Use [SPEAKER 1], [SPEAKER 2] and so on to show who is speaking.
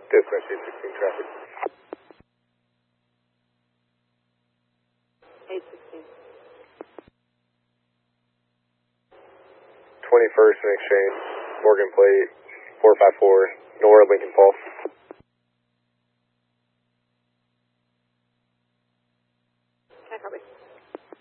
[SPEAKER 1] Dispatch 816 traffic.
[SPEAKER 2] 816.
[SPEAKER 1] 21st and Exchange, Morgan Plate, 454, Nora Lincoln Falls.